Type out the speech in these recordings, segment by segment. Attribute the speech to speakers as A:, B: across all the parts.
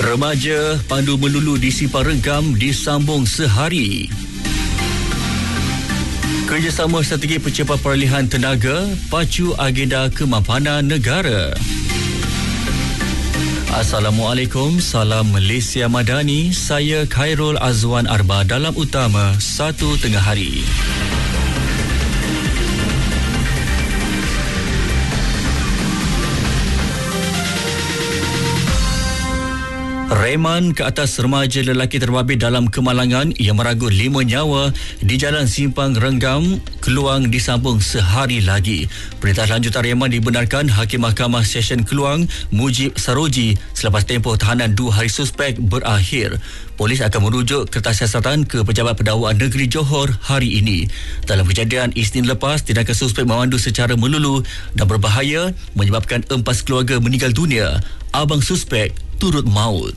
A: Remaja pandu melulu di Simpang Renggam disambung sehari. Kerjasama strategi pencepat peralihan tenaga pacu agenda kemapanan negara. Assalamualaikum, salam Malaysia Madani. Saya Khairul Azwan Arba dalam utama 1 tengah hari. Reman ke atas remaja lelaki terbabit dalam kemalangan yang meragut 5 nyawa di Jalan Simpang Renggam, Keluang disambung sehari lagi. Perintah lanjutan reman dibenarkan Hakim Mahkamah Session Keluang, Mujib Saroji, selepas tempoh tahanan 2 hari suspek berakhir. Polis akan merujuk kertas siasatan ke Pejabat Pendakwaan Negeri Johor hari ini. Dalam kejadian Isnin lepas, tindakan suspek memandu secara melulu dan berbahaya menyebabkan 4 keluarga meninggal dunia. Abang suspek turut maut.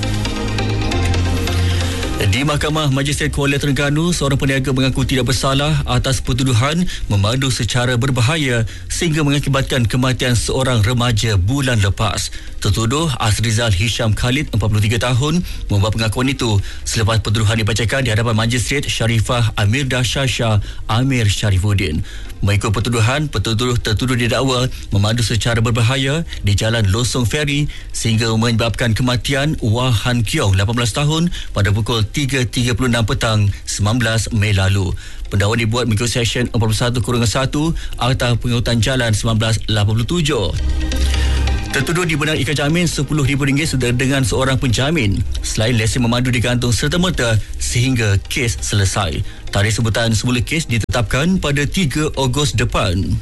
A: Di Mahkamah Magistrate Kuala Terengganu, seorang peniaga mengaku tidak bersalah atas pertuduhan memandu secara berbahaya sehingga mengakibatkan kematian seorang remaja bulan lepas. Tertuduh Azrizal Hisham Khalid, 43 tahun, membuat pengakuan itu selepas pertuduhan dibacakan di hadapan Magistrate Sharifah Amirdah Shasha Amir Sharifuddin. Mengikut pertuduhan, tertuduh didakwa memandu secara berbahaya di Jalan Losong Ferry sehingga menyebabkan kematian Wah Han Kiong, 18 tahun, pada pukul 3.36 petang 19 Mei lalu. Pendakwaan dibuat mengikut Seksyen 41-1 Akta Pengurutan Jalan 1987. Tertuduh dibenarkan ikat jamin RM10,000 sudah dengan seorang penjamin selain lesen memandu digantung serta-merta sehingga kes selesai. Tarikh sebutan semula kes ditetapkan pada 3 Ogos depan.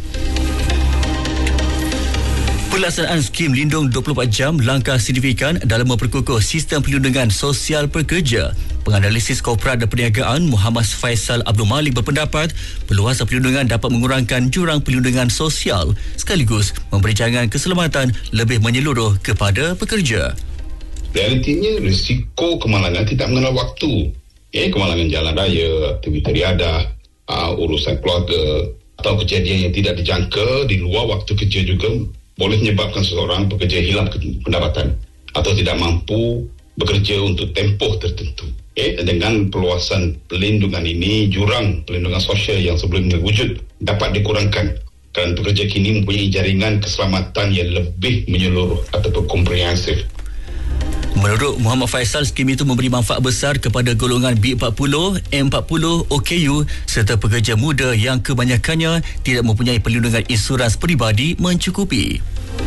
A: Pelaksanaan skim lindung 24 jam langkah signifikan dalam memperkukuh sistem perlindungan sosial pekerja. Penganalisis Korporat dan Perniagaan Muhammad Faisal Abdul Malik berpendapat perluasan perlindungan dapat mengurangkan jurang perlindungan sosial sekaligus memberi jaminan keselamatan lebih menyeluruh kepada pekerja.
B: Realitinya risiko kemalangan tidak mengenal waktu. Kemalangan jalan raya, aktiviti riadah, urusan keluarga atau kejadian yang tidak dijangka di luar waktu kerja juga boleh menyebabkan seseorang pekerja hilang pendapatan atau tidak mampu bekerja untuk tempoh tertentu. Dengan perluasan perlindungan ini, jurang perlindungan sosial yang sebelumnya wujud dapat dikurangkan kerana pekerja kini mempunyai jaringan keselamatan yang lebih menyeluruh ataupun komprehensif.
A: Menurut Muhammad Faisal, skim itu memberi manfaat besar kepada golongan B40, M40, OKU serta pekerja muda yang kebanyakannya tidak mempunyai perlindungan insurans peribadi mencukupi.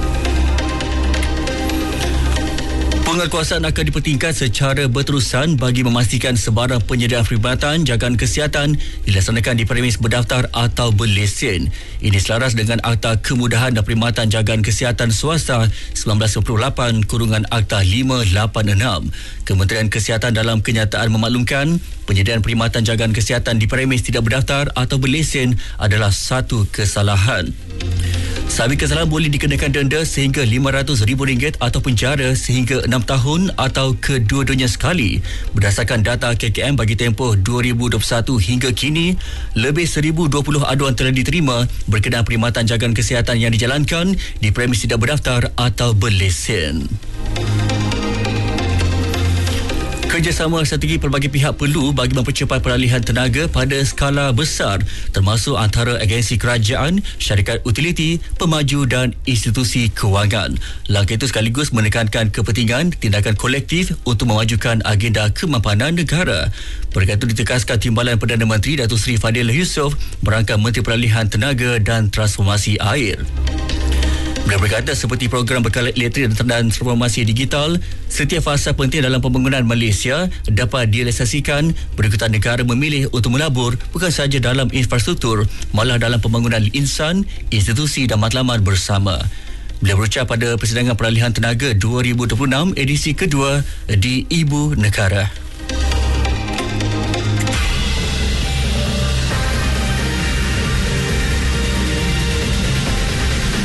A: Penguatkuasaan akan dipertingkat secara berterusan bagi memastikan sebarang penyediaan perkhidmatan jagaan kesihatan dilaksanakan di premis berdaftar atau berlesen. Ini selaras dengan Akta Kemudahan dan Perkhidmatan Jagaan Kesihatan Swasta 1998 Akta 586. Kementerian Kesihatan dalam kenyataan memaklumkan penyediaan perkhidmatan jagaan kesihatan di premis tidak berdaftar atau berlesen adalah satu kesalahan. Sahabat kesalahan boleh dikenakan denda sehingga RM500,000 atau penjara sehingga 6 tahun atau kedua-duanya sekali. Berdasarkan data KKM bagi tempoh 2021 hingga kini, lebih 1,020 aduan telah diterima berkenaan perkhidmatan jagaan kesihatan yang dijalankan di premis tidak berdaftar atau berlesen. Kerjasama strategi pelbagai pihak perlu bagi mempercepat peralihan tenaga pada skala besar termasuk antara agensi kerajaan, syarikat utiliti, pemaju dan institusi kewangan. Langkah itu sekaligus menekankan kepentingan tindakan kolektif untuk memajukan agenda kemapanan negara. Perkara itu ditegaskan Timbalan Perdana Menteri Datuk Seri Fadil Yusof berangka Menteri Peralihan Tenaga dan Transformasi Air. Beliau berkata seperti program bekalan elektrik dan transformasi digital, setiap fasa penting dalam pembangunan Malaysia dapat direalisasikan berikutan negara memilih untuk melabur bukan sahaja dalam infrastruktur, malah dalam pembangunan insan, institusi dan matlamat bersama. Beliau berucap pada Persidangan Peralihan Tenaga 2026 edisi kedua di Ibu Negara.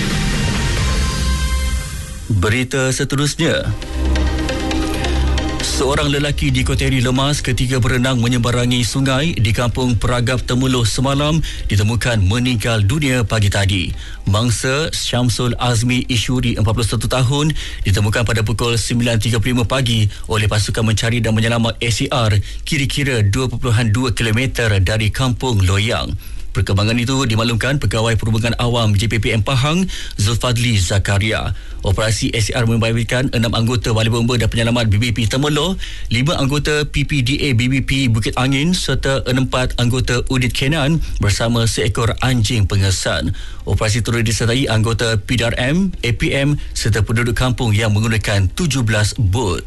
A: Berita seterusnya. Seorang lelaki dikoteri lemas ketika berenang menyeberangi sungai di kampung Peragap Temeloh semalam ditemukan meninggal dunia pagi tadi. Mangsa Syamsul Azmi Ishuri 41 tahun ditemukan pada pukul 9.35 pagi oleh pasukan mencari dan menyelamat ACR kira-kira 2.2 km dari kampung Loyang. Perkembangan itu dimaklumkan Pegawai Perhubungan Awam JPPM Pahang Zulfadli Zakaria. Operasi ACR membabitkan 6 anggota Balai Bomba dan Penyelamat BBP Temeloh, 5 anggota PPDA BBP Bukit Angin serta 4 anggota unit Kenan bersama seekor anjing pengesan. Operasi turut disertai anggota PDRM, APM serta penduduk kampung yang menggunakan 17 bot.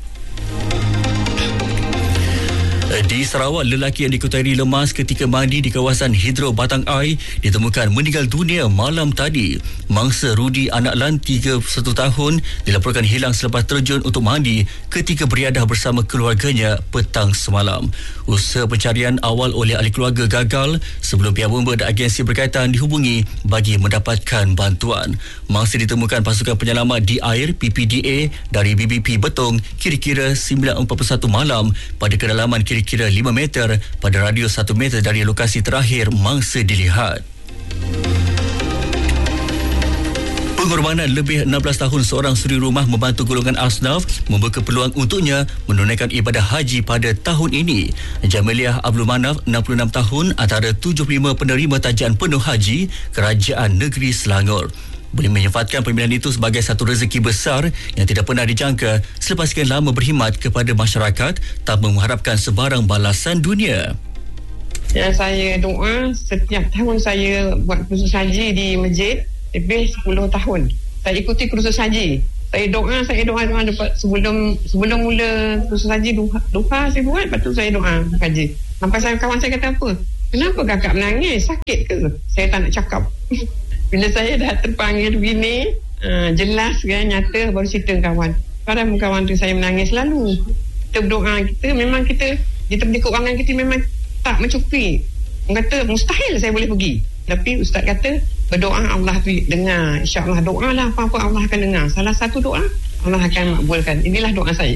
A: Di Sarawak, lelaki yang diketahui lemas ketika mandi di kawasan Hidro Batang Ai ditemukan meninggal dunia malam tadi. Mangsa Rudi Anak Lan 31 tahun dilaporkan hilang selepas terjun untuk mandi ketika beriadah bersama keluarganya petang semalam. Usaha pencarian awal oleh ahli keluarga gagal sebelum pihak bomba dan agensi berkaitan dihubungi bagi mendapatkan bantuan. Mangsa ditemukan pasukan penyelamat di air PPDA dari BBP Betong kira-kira 9.41 malam pada kedalaman kira-kira 5 meter pada radius 1 meter dari lokasi terakhir mangsa dilihat. Pengorbanan lebih 16 tahun seorang suri rumah membantu golongan asnaf membuka peluang untuknya menunaikan ibadah haji pada tahun ini. Jamiliah Abdul Manaf, 66 tahun, antara 75 penerima tajian penuh haji Kerajaan Negeri Selangor. Boleh menyifatkan pemilihan itu sebagai satu rezeki besar yang tidak pernah dijangka selepas sekian lama berkhidmat kepada masyarakat tanpa mengharapkan sebarang balasan dunia.
C: Yang saya doa setiap tahun saya buat kursus haji di masjid lebih 10 tahun. Saya ikuti kursus haji. Saya doa sebelum mula kursus haji duha saya buat, lepas tu saya doa haji. Sampai kawan saya kata apa? Kenapa kakak menangis? Sakit ke? Saya tak nak cakap. Bila saya dah terpanggil begini, jelas kan, nyata, baru cerita kawan. Kadang kawan tu saya menangis selalu. Kita berdoa, kita di tempat keuangan kita memang tak mencukupi. Orang kata mustahil saya boleh pergi. Tapi Ustaz kata berdoa Allah tu dengar. InsyaAllah doa lah apa-apa Allah akan dengar. Salah satu doa Allah akan makbulkan. Inilah doa saya.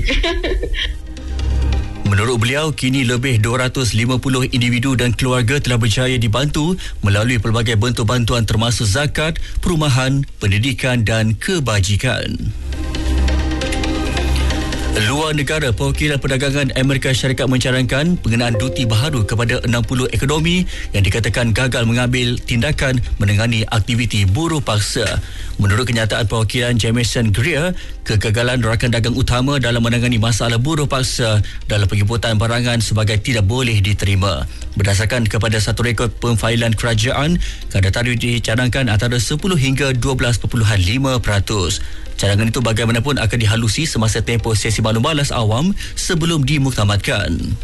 A: Menurut beliau, kini lebih 250 individu dan keluarga telah berjaya dibantu melalui pelbagai bentuk bantuan termasuk zakat, perumahan, pendidikan dan kebajikan. Luar negara, Perwakilan Perdagangan Amerika Syarikat mencarankan pengenaan duti baharu kepada 60 ekonomi yang dikatakan gagal mengambil tindakan menangani aktiviti buruh paksa. Menurut kenyataan perwakilan Jameson Greer, kegagalan rakan dagang utama dalam menangani masalah buruh paksa dalam penjemputan barangan sebagai tidak boleh diterima. Berdasarkan kepada satu rekod pemfailan kerajaan, kadar tarif dicanangkan antara 10 hingga 12.5%. Cadangan itu bagaimanapun akan dihalusi semasa tempoh sesi maklum balas awam sebelum dimuktamadkan.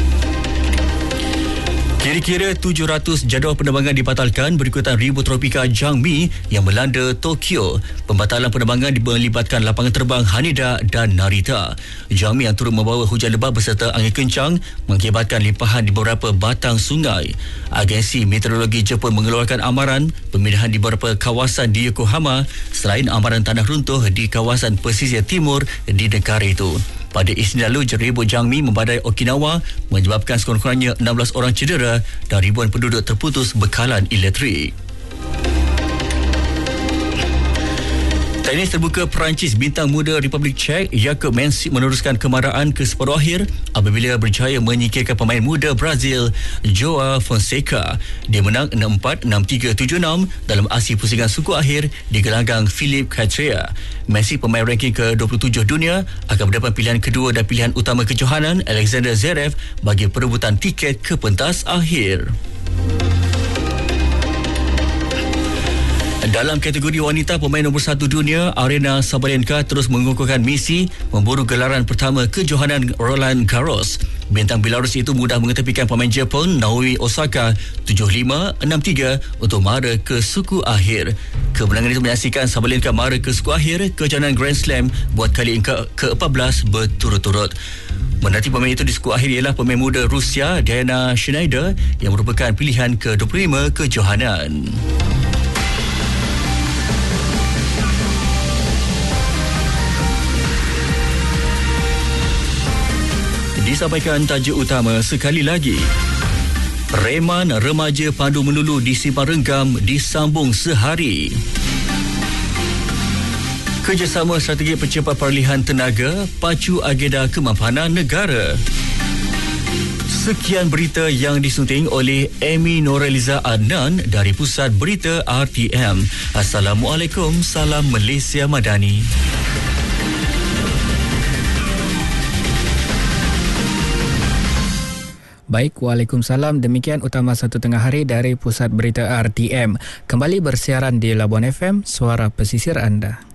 A: Kira-kira 700 jadual penerbangan dibatalkan berikutan ribut tropika Jangmi yang melanda Tokyo. Pembatalan penerbangan melibatkan lapangan terbang Haneda dan Narita. Jangmi yang turut membawa hujan lebat beserta angin kencang mengakibatkan limpahan di beberapa batang sungai. Agensi Meteorologi Jepun mengeluarkan amaran pemindahan di beberapa kawasan di Yokohama selain amaran tanah runtuh di kawasan pesisir timur di negara itu. Pada Isnin lalu, ribut Jangmi membadai Okinawa menyebabkan sekurang-kurangnya 16 orang cedera dan ribuan penduduk terputus bekalan elektrik. Tenis terbuka Perancis bintang muda Republik Czech Jakub Mensik meneruskan kemarahan ke separuh akhir apabila berjaya menyingkirkan pemain muda Brazil Joao Fonseca. Dia menang 6-4, 6-3, 7-6 dalam aksi pusingan suku akhir di gelanggang Philippe Chatrier. Mensik, pemain ranking ke-27 dunia, akan mendapat pilihan kedua dan pilihan utama kejohanan Alexander Zverev bagi perebutan tiket ke pentas akhir. Dalam kategori wanita, pemain nombor 1 dunia Aryna Sabalenka terus mengukuhkan misi memburu gelaran pertama kejohanan Roland Garros. Bintang Belarus itu mudah mengetepikan pemain Jepun Naomi Osaka 7-5, 6-3 untuk mara ke suku akhir. Kemenangan itu menyaksikan Sabalenka mara ke suku akhir kejohanan Grand Slam buat kali ke-14 berturut-turut. Menanti pemain itu di suku akhir ialah pemain muda Rusia Diana Schneider yang merupakan pilihan ke-25 kejohanan. Kami sampaikan tajuk utama sekali lagi. Reman remaja Pandu Melulu di Simpang Renggam disambung sehari. Kerjasama strategi percepat peralihan tenaga pacu agenda kemampanan negara. Sekian berita yang disunting oleh Amy Noreliza Adnan dari Pusat Berita RTM. Assalamualaikum, salam Malaysia Madani.
D: Baik, Waalaikumsalam. Demikian utama satu tengah hari dari Pusat Berita RTM. Kembali bersiaran di Labuan FM, suara pesisir anda.